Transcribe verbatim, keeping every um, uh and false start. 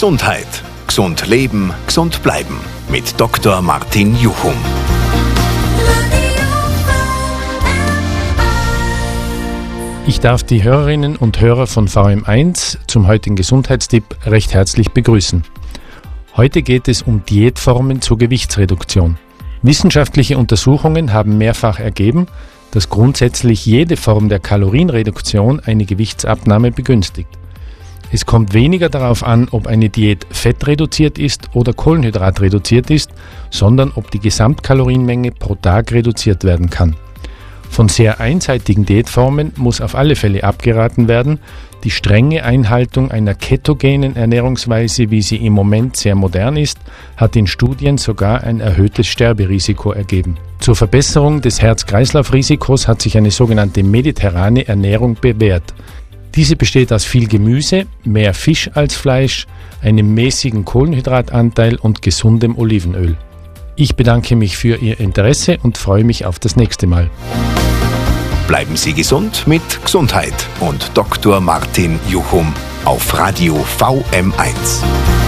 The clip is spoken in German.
Gesundheit. Gesund leben, gesund bleiben. Mit Doktor Martin Juchum. Ich darf die Hörerinnen und Hörer von V M eins zum heutigen Gesundheitstipp recht herzlich begrüßen. Heute geht es um Diätformen zur Gewichtsreduktion. Wissenschaftliche Untersuchungen haben mehrfach ergeben, dass grundsätzlich jede Form der Kalorienreduktion eine Gewichtsabnahme begünstigt. Es kommt weniger darauf an, ob eine Diät fettreduziert ist oder kohlenhydratreduziert ist, sondern ob die Gesamtkalorienmenge pro Tag reduziert werden kann. Von sehr einseitigen Diätformen muss auf alle Fälle abgeraten werden. Die strenge Einhaltung einer ketogenen Ernährungsweise, wie sie im Moment sehr modern ist, hat in Studien sogar ein erhöhtes Sterberisiko ergeben. Zur Verbesserung des Herz-Kreislauf-Risikos hat sich eine sogenannte mediterrane Ernährung bewährt. Diese besteht aus viel Gemüse, mehr Fisch als Fleisch, einem mäßigen Kohlenhydratanteil und gesundem Olivenöl. Ich bedanke mich für Ihr Interesse und freue mich auf das nächste Mal. Bleiben Sie gesund mit Gesundheit und Doktor Martin Juchum auf Radio V M eins.